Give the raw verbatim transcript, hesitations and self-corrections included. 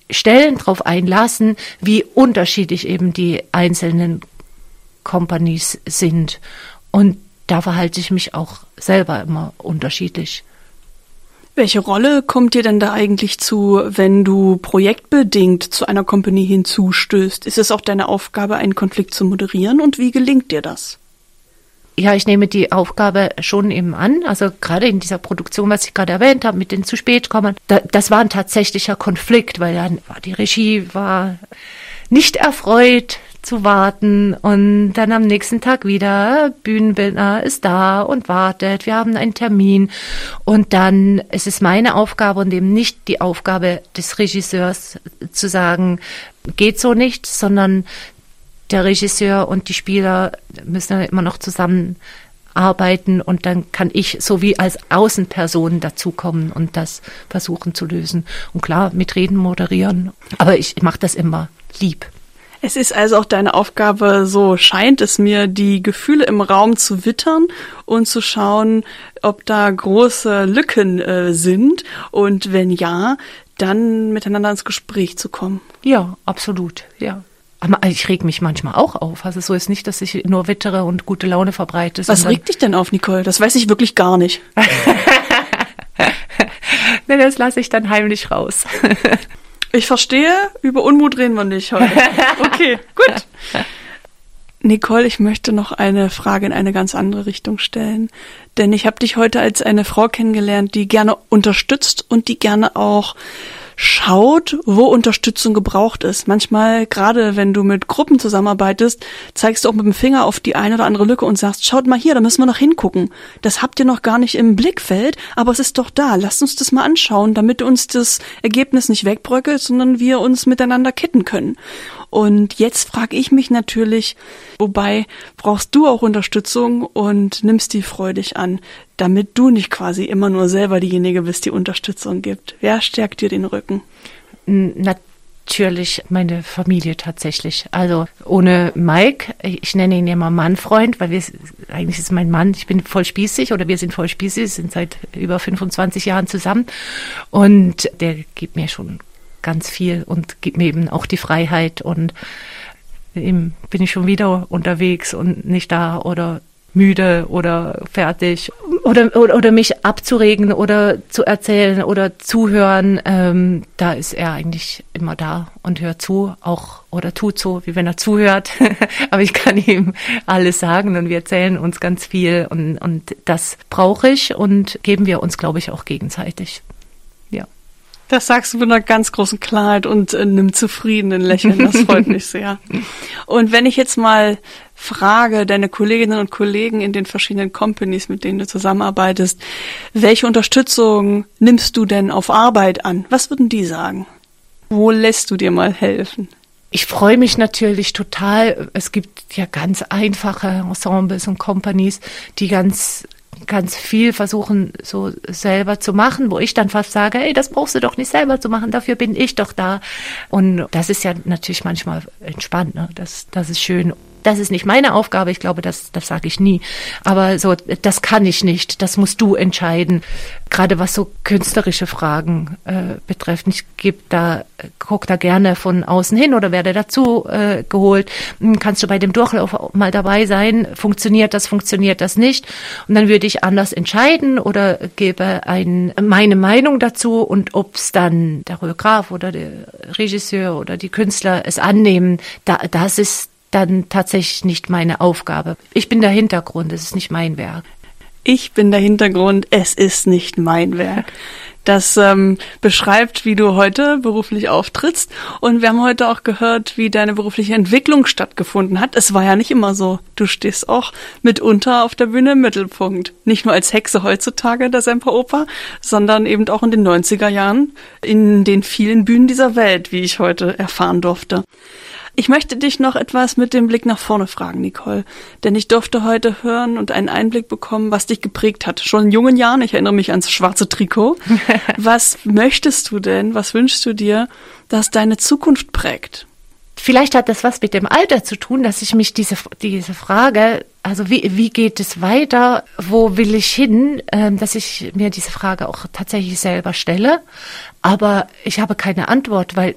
Stellen drauf einlassen, wie unterschiedlich eben die einzelnen Companies sind. Und da verhalte ich mich auch selber immer unterschiedlich. Welche Rolle kommt dir denn da eigentlich zu, wenn du projektbedingt zu einer Company hinzustößt? Ist es auch deine Aufgabe, einen Konflikt zu moderieren, und wie gelingt dir das? Ja, ich nehme die Aufgabe schon eben an. Also gerade in dieser Produktion, was ich gerade erwähnt habe, mit den zu spät kommen, da, das war ein tatsächlicher Konflikt, weil dann die Regie war nicht erfreut zu warten, und dann am nächsten Tag wieder, Bühnenbildner ist da und wartet, wir haben einen Termin, und dann ist es meine Aufgabe und eben nicht die Aufgabe des Regisseurs zu sagen, geht so nicht, sondern der Regisseur und die Spieler müssen ja immer noch zusammenarbeiten, und dann kann ich so wie als Außenperson dazukommen und das versuchen zu lösen. Und klar, mitreden, moderieren, aber ich mache das immer lieb. Es ist also auch deine Aufgabe, so scheint es mir, die Gefühle im Raum zu wittern und zu schauen, ob da große Lücken äh, sind, und wenn ja, dann miteinander ins Gespräch zu kommen. Ja, absolut, ja. Aber ich reg mich manchmal auch auf. Also so ist nicht, dass ich nur wittere und gute Laune verbreite. Was regt dich denn auf, Nicole? Das weiß ich wirklich gar nicht. Ne, das lasse ich dann heimlich raus. Ich verstehe, über Unmut reden wir nicht heute. Okay, gut. Nicole, ich möchte noch eine Frage in eine ganz andere Richtung stellen. Denn ich habe dich heute als eine Frau kennengelernt, die gerne unterstützt und die gerne auch schaut, wo Unterstützung gebraucht ist. Manchmal, gerade wenn du mit Gruppen zusammenarbeitest, zeigst du auch mit dem Finger auf die eine oder andere Lücke und sagst, schaut mal hier, da müssen wir noch hingucken. Das habt ihr noch gar nicht im Blickfeld, aber es ist doch da. Lasst uns das mal anschauen, damit uns das Ergebnis nicht wegbröckelt, sondern wir uns miteinander kitten können. Und jetzt frage ich mich natürlich, wobei brauchst du auch Unterstützung und nimmst die freudig an, damit du nicht quasi immer nur selber diejenige bist, die Unterstützung gibt. Wer stärkt dir den Rücken? Natürlich meine Familie tatsächlich. Also ohne Mike, ich nenne ihn ja mal Mann-Freund, weil wir, eigentlich ist mein Mann, ich bin voll spießig oder wir sind voll spießig, sind seit über fünfundzwanzig Jahren zusammen, und der gibt mir schon ganz viel und gibt mir eben auch die Freiheit, und eben bin ich schon wieder unterwegs und nicht da oder müde oder fertig oder, oder, oder mich abzuregen oder zu erzählen oder zuhören, ähm, da ist er eigentlich immer da und hört zu, auch oder tut so, wie wenn er zuhört. Aber ich kann ihm alles sagen und wir erzählen uns ganz viel, und, und das brauche ich und geben wir uns, glaube ich, auch gegenseitig. Ja. Das sagst du mit einer ganz großen Klarheit und einem zufriedenen Lächeln. Das freut mich sehr. Und wenn ich jetzt mal frage, deine Kolleginnen und Kollegen in den verschiedenen Companies, mit denen du zusammenarbeitest, welche Unterstützung nimmst du denn auf Arbeit an? Was würden die sagen? Wo lässt du dir mal helfen? Ich freue mich natürlich total. Es gibt ja ganz einfache Ensembles und Companies, die ganz ganz viel versuchen, so selber zu machen, wo ich dann fast sage, hey, das brauchst du doch nicht selber zu machen, dafür bin ich doch da. Und das ist ja natürlich manchmal entspannt, ne? Das, das ist schön. Das ist nicht meine Aufgabe, ich glaube, das, das sage ich nie. Aber so, das kann ich nicht, das musst du entscheiden. Gerade was so künstlerische Fragen äh, betrifft. Ich gebe da, guck da gerne von außen hin oder werde dazu äh, geholt. Kannst du bei dem Durchlauf mal dabei sein? Funktioniert das, funktioniert das nicht? Und dann würde ich anders entscheiden oder gebe ein, meine Meinung dazu, und ob es dann der Choreograf oder der Regisseur oder die Künstler es annehmen, da, das ist dann tatsächlich nicht meine Aufgabe. Ich bin der Hintergrund, es ist nicht mein Werk. Ich bin der Hintergrund, es ist nicht mein Werk. Das ähm, beschreibt, wie du heute beruflich auftrittst. Und wir haben heute auch gehört, wie deine berufliche Entwicklung stattgefunden hat. Es war ja nicht immer so. Du stehst auch mitunter auf der Bühne im Mittelpunkt. Nicht nur als Hexe heutzutage der Semperoper, sondern eben auch in den neunziger Jahren in den vielen Bühnen dieser Welt, wie ich heute erfahren durfte. Ich möchte dich noch etwas mit dem Blick nach vorne fragen, Nicole, denn ich durfte heute hören und einen Einblick bekommen, was dich geprägt hat. Schon in jungen Jahren, ich erinnere mich ans schwarze Trikot. Was möchtest du denn, was wünschst du dir, dass deine Zukunft prägt? Vielleicht hat das was mit dem Alter zu tun, dass ich mich diese diese Frage, also wie wie geht es weiter, wo will ich hin, äh, dass ich mir diese Frage auch tatsächlich selber stelle. Aber ich habe keine Antwort, weil